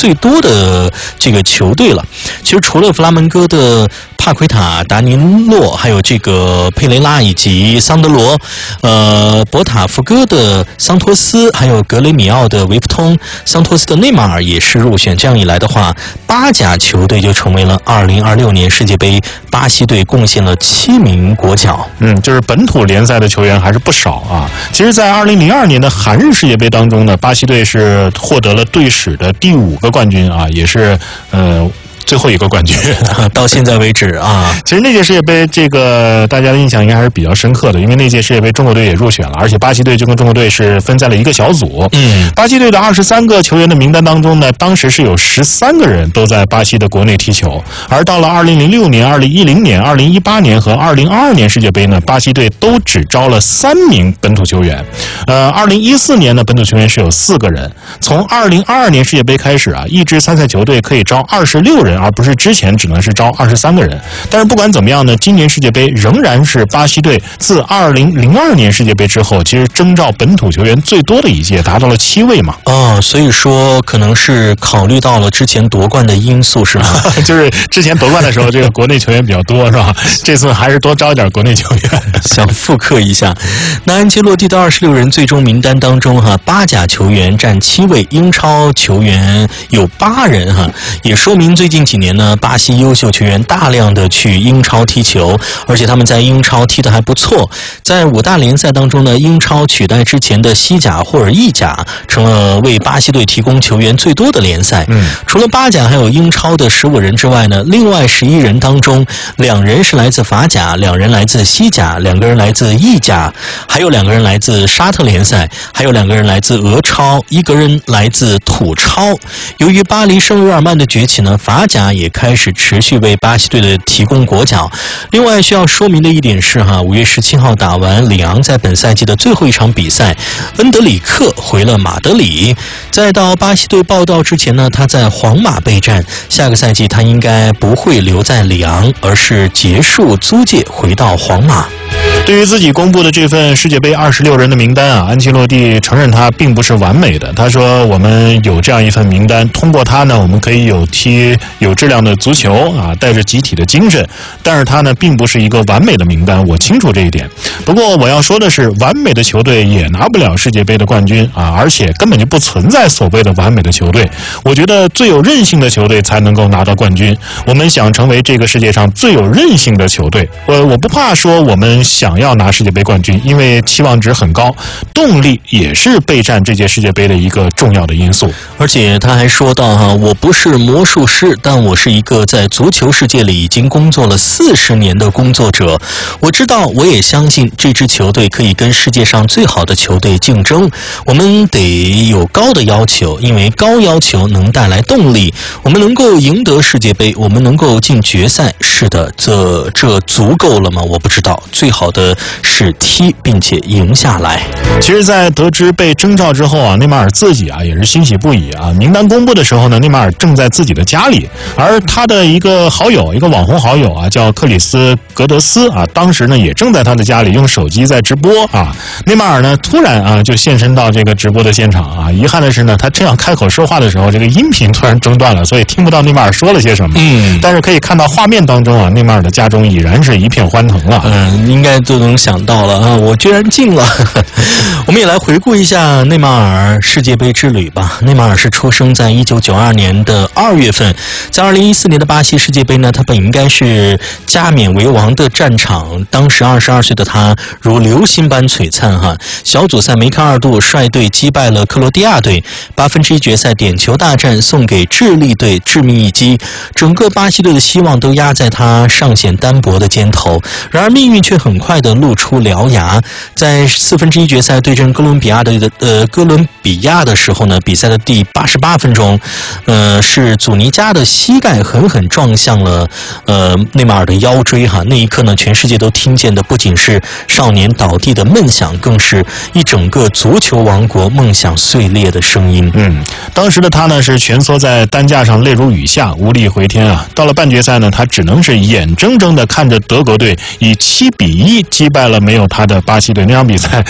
最多的这个球队了。其实除了弗拉门戈的帕奎塔、达尼诺，还有这个佩雷拉以及桑德罗，博塔福哥的桑托斯，还有格雷米奥的维夫通，桑托斯的内马尔也是入选。这样一来的话，巴甲球队就成为了2026年世界杯巴西队贡献了7名国脚。 就是本土联赛的球员还是不少啊。其实，在2002年的韩日世界杯当中呢，巴西队是获得了队史的第5个冠军啊，也是最后一个冠军到现在为止啊。 其实那届世界杯这个大家的印象应该还是比较深刻的，因为那届世界杯中国队也入选了，而且巴西队就跟中国队是分在了一个小组。巴西队的23个球员的名单当中呢，当时是有13个人都在巴西的国内踢球，而到了2006年、2010年、2018年和2022年世界杯呢，巴西队都只招了3名本土球员。2014年呢，本土球员是有4个人。从2022年世界杯开始啊，一支参赛球队可以招26人，而不是之前只能是招23个人。但是不管怎么样呢，今年世界杯仍然是巴西队自2002年世界杯之后，其实征召本土球员最多的一届，达到了7位嘛。 所以说可能是考虑到了之前夺冠的因素，是吗？ 就是之前夺冠的时候，这个国内球员比较多，是吧？这次还是多招一点国内球员， 想复刻一下。那安切洛蒂的26人最终名单当中巴甲球员占7位，英超球员有8人也说明最近几年呢，巴西优秀球员大量的去英超踢球，而且他们在英超踢得还不错。在5大联赛当中呢，英超取代之前的西甲或者意甲，成了为巴西队提供球员最多的联赛。除了巴甲还有英超的15人之外呢，另外11人当中，2人是来自法甲，2人来自西甲，2个人来自意甲，还有2个人来自沙特联赛，还有2个人来自俄超，1个人来自土超。由于巴黎圣日耳曼的崛起呢，法甲也开始持续为巴西队的提供国脚。另外需要说明的一点是5月17号打完里昂在本赛季的最后一场比赛，恩德里克回了马德里。在到巴西队报道之前呢，他在皇马备战，下个赛季他应该不会留在里昂，而是结束租借回到皇马。 对于自己公布的这份世界杯26人的名单安切洛蒂承认他并不是完美的。他说我们有这样一份名单，通过他呢，我们可以踢有质量的足球带着集体的精神。但是他呢，并不是一个完美的名单，我清楚这一点。不过我要说的是，完美的球队也拿不了世界杯的冠军而且根本就不存在所谓的完美的球队。我觉得最有韧性的球队才能够拿到冠军。我们想成为这个世界上最有韧性的球队，我不怕说我们想要拿世界杯冠军，因为期望值很高，动力也是备战这届世界杯的一个重要的因素。 而且他还说到我不是魔术师，但我是一个在足球世界里已经工作了40年的工作者。我知道，我也相信这支球队可以跟世界上最好的球队竞争。我们得有高的要求，因为高要求能带来动力。我们能够赢得世界杯，我们能够进决赛，是的，这足够了吗？我不知道，最好的是踢并且赢下来。 其实在得知被征召之后内马尔自己也是欣喜不已名单公布的时候呢，内马尔正在自己的家里，而他的一个好友，一个网红好友叫克里斯格德斯当时呢也正在他的家里用手机在直播内马尔呢突然就现身到这个直播的现场遗憾的是呢，他正要开口说话的时候，这个音频突然中断了，所以听不到内马尔说了些什么。但是可以看到画面当中内马尔的家中已然是一片欢腾了。 应该都能想到了我居然进了。我们也来回顾一下内马尔世界杯之旅吧。内马尔是出生在1992年的2月份，在2014年的巴西世界杯呢，他本应该是加冕为王的战场。当时22岁的他如流星般璀璨小组赛梅开2度，率队击败了克罗地亚队，1/8决赛点球大战送给智利队致命一击，整个巴西队的希望都压在他尚显单薄的肩头。然而命运却很快的露出獠牙，在1/4决赛对阵哥伦比亚的时候呢，比赛的第88分钟，是祖尼加的膝盖狠狠撞向了内马尔的腰椎那一刻呢，全世界都听见的不仅是少年倒地的闷响，更是一整个足球王国梦想碎裂的声音。 当时的他呢是蜷缩在担架上，泪如雨下，无力回天到了半决赛呢，他只能是眼睁睁的看着德国队以7-1击败了没有他的巴西队。那场比赛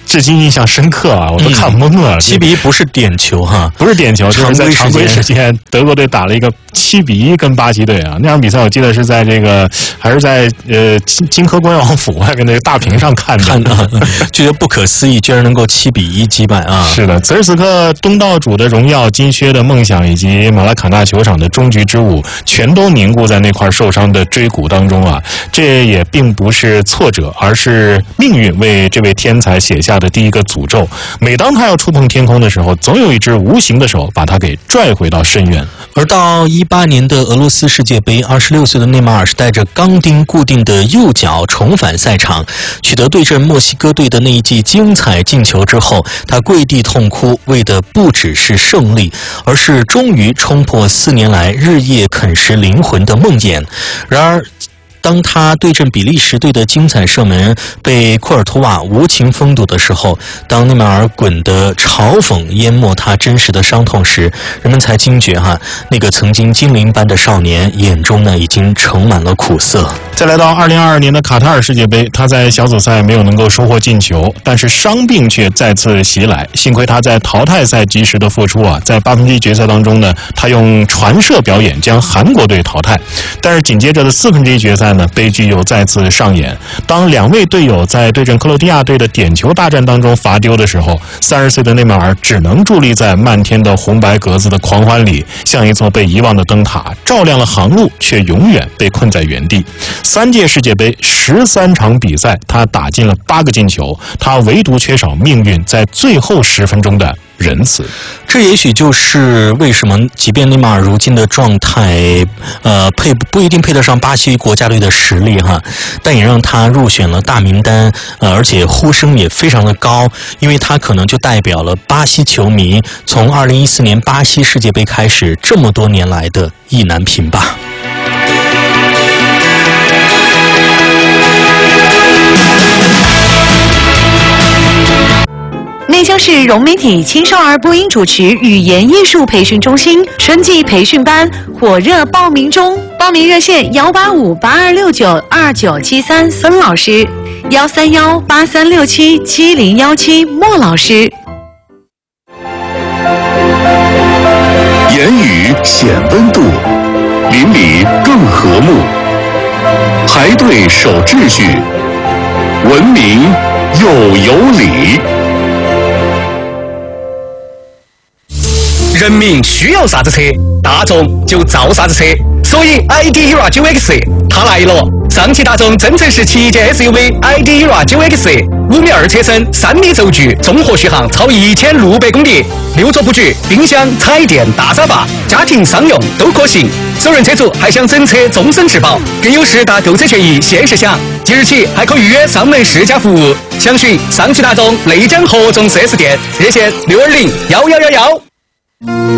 至今印象深刻啊，我都看懵了。 7-1不是点球哈， 不是点球，就是在常规时间，德国队打了一个7-1跟巴西队啊。那场比赛我记得是在这个还是在金科国王府外面那个大屏上看的， 觉得不可思议，居然能够7-1击败啊！ 是的，此时此刻，东道主的荣耀、金靴的梦想以及马拉卡纳球场的终局之舞，全都凝固在那块受伤的椎骨当中啊！这也并不是挫折，而是命运为这位天才写下的第一个诅咒。每当他要触碰天空的时候，总有一只无形的手把他给拽回到深渊。 而到18年的俄罗斯世界杯，26岁的内马尔是带着钢钉固定的右脚重返赛场，取得对阵墨西哥队的那一记精彩进球之后，他跪地痛哭，为的不只是胜利，而是终于冲破4年来日夜啃食灵魂的梦魇。然而当他对阵比利时队的精彩射门被库尔图瓦无情封堵的时候，当内马尔滚的嘲讽淹没他真实的伤痛时，人们才惊觉那个曾经精灵般的少年眼中呢已经盛满了苦涩。 再来到2022年的卡塔尔世界杯，他在小组赛没有能够收获进球，但是伤病却再次袭来。幸亏他在淘汰赛及时的复出啊，在8分之一决赛当中呢，他用传射表演将韩国队淘汰。但是紧接着的4分之一决赛呢，悲剧又再次上演。当2位队友在对阵克罗地亚队的点球大战当中罚丢的时候，30岁的内马尔只能伫立在漫天的红白格子的狂欢里，像一座被遗忘的灯塔，照亮了航路，却永远被困在原地。3届世界杯13场比赛，他打进了8个进球，他唯独缺少命运在最后10分钟的仁慈。 这也许就是为什么即便内马尔如今的状态不一定配得上巴西国家队的实力但也让他入选了大名单，而且呼声也非常的高，因为他可能就代表了巴西球迷从2014年巴西世界杯开始这么多年来的意难平吧。 内江市融媒体青少儿播音主持语言艺术培训中心春季培训班火热报名中，报名热线18582692973孙老师，13183677017莫老师。 言语显温度，邻里更和睦，排队守秩序，文明又有理。 人民需要啥子车，大众就造啥子车，所以 ID ERA 9X 它来了。上汽大众增程式旗舰 SUV ID ERA 9X， 5米2车身，3米轴距，综合续航超1600公里，6座布局，冰箱、彩电、大沙发，家庭商用都可行。首任车主还享整车终身质保，更有10大购车权益限时享。即日起还可预约上门试驾服务，详询上汽大众内江合众4S店，热线6201111。